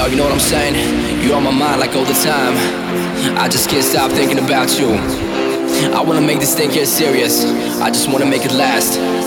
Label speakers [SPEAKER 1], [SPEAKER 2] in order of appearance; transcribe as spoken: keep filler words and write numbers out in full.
[SPEAKER 1] Yo, you know what I'm saying? You're on my mind like all the time. I just can't stop thinking about you. I wanna make this thing get serious. I just wanna make it last.